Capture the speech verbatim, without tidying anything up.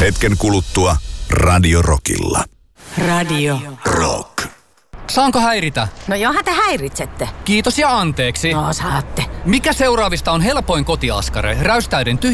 hetken kuluttua Radio Rockilla. Radio Rock. Saanko häiritä? No johan te häiritsette. Kiitos ja anteeksi. No saatte. Mikä seuraavista on helpoin kotiaskare? Räystäiden tyhjä